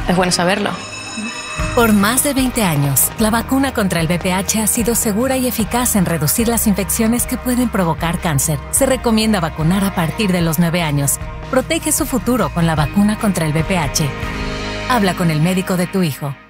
Es bueno saberlo. Por más de 20 años, la vacuna contra el VPH ha sido segura y eficaz en reducir las infecciones que pueden provocar cáncer. Se recomienda vacunar a partir de los 9 años. Protege su futuro con la vacuna contra el VPH. Habla con el médico de tu hijo.